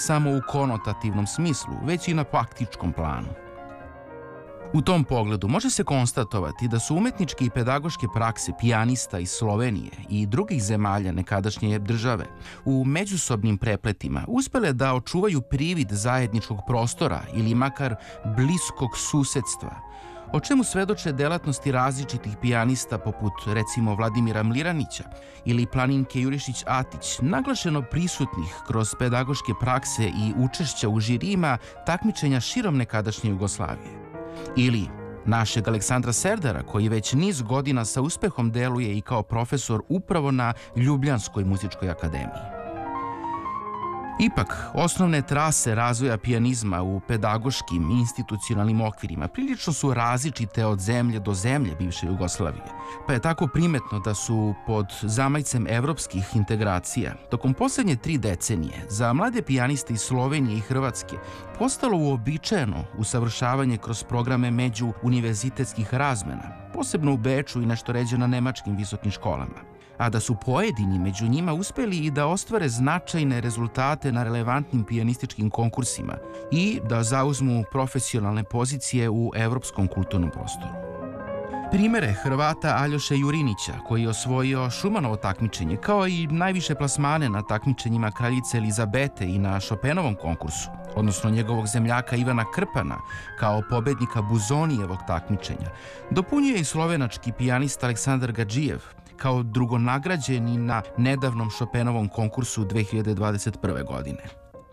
samo u konotativnom smislu, već i na faktičkom planu. U tom pogledu može se konstatovati da su umetničke i pedagoške prakse pijanista iz Slovenije i drugih zemalja nekadašnje države u međusobnim prepletima uspele da očuvaju privid zajedničkog prostora ili makar bliskog susedstva, o čemu svedoče delatnosti različitih pijanista poput recimo Vladimira Mliranića ili Planinke Jurišić-Atić, naglašeno prisutnih kroz pedagoške prakse i učešća u žirijima takmičenja širom nekadašnje Jugoslavije. Ili našeg Aleksandra Serdara, koji već niz godina sa uspehom deluje i kao profesor upravo na Ljubljanskoj muzičkoj akademiji. Ipak, osnovne trase razvoja pijanizma u pedagoškim i institucionalnim okvirima prilično su različite od zemlje do zemlje bivše Jugoslavije, pa je tako primetno da su pod zamajcem evropskih integracija tokom poslednje 3 decenije za mlade pijaniste iz Slovenije i Hrvatske postalo uobičajeno usavršavanje kroz programe međuuniverzitetskih razmena, posebno u Beču i nešto ređe na nemačkim visokim školama, a da su pojedini među njima uspeli i da ostvare značajne rezultate na relevantnim pijanističkim konkursima i da zauzmu profesionalne pozicije u evropskom kulturnom prostoru. Primere Hrvata Aljoše Jurinića, koji je osvojio Šumanovo takmičenje, kao i najviše plasmane na takmičenjima kraljice Elizabete i na Šopenovom konkursu, odnosno njegovog zemljaka Ivana Krpana kao pobednika Buzonijevog takmičenja, dopunjuje i slovenački pijanista Aleksandar Gadžijev, kao drugonagrađeni na nedavnom Šopenovom konkursu 2021. godine.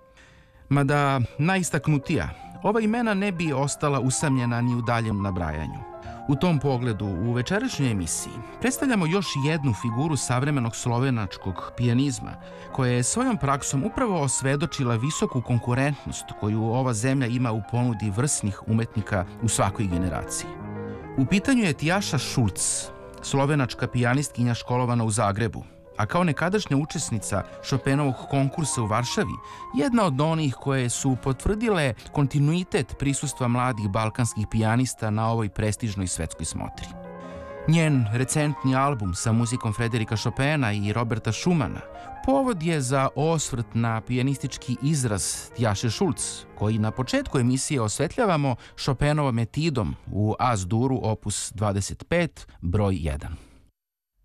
Mada najistaknutija, ova imena ne bi ostala usamljena ni u daljem nabrajanju. U tom pogledu, u večerašnjoj emisiji predstavljamo još jednu figuru savremenog slovenačkog pijanizma, koja je svojom praksom upravo osvedočila visoku konkurentnost koju ova zemlja ima u ponudi vrsnih umetnika u svakoj generaciji. U pitanju je Tjaša Šulc, slovenačka pijanistkinja školovana u Zagrebu, a kao nekadašnja učesnica Šopenovog konkursa u Varšavi, jedna od onih koje su potvrdile kontinuitet prisustva mladih balkanskih pijanista na ovoj prestižnoj svetskoj smotri. Njen recentni album sa muzikom Frederika Šopena i Roberta Šumana povod je za osvrt na pijanistički izraz Tjaše Šulc, koji na početku emisije osvetljavamo Šopenovom etidom u As-duru opus 25, broj 1.